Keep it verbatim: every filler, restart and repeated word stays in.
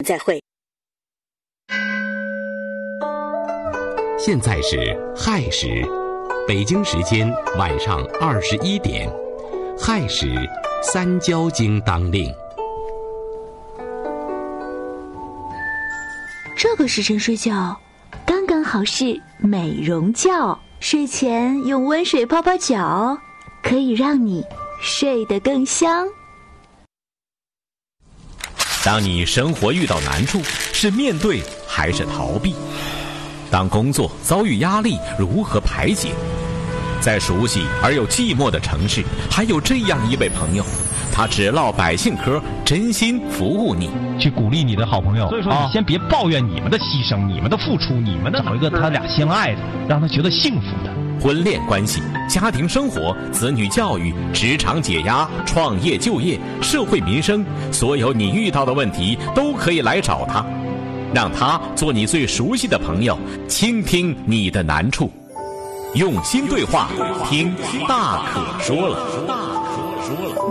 再会。 现在是亥时，北京时间晚上二十一点，亥时三焦经当令。 这个时辰睡觉，刚刚好是美容觉。睡前用温水泡泡脚，可以让你睡得更香。 当你生活遇到难处，是面对还是逃避？当工作遭遇压力，如何排解？在熟悉而又寂寞的城市，还有这样一位朋友，他只唠百姓嗑，真心服务你， 去鼓励你的好朋友。所以说，你先别抱怨你们的牺牲、你们的付出、你们的，找一个他俩相爱的，让他觉得幸福的。 婚恋关系、家庭生活、子女教育、职场解压、创业就业、社会民生，所有你遇到的问题都可以来找他，让他做你最熟悉的朋友，倾听你的难处，用心对话，听大可说了。大可说了。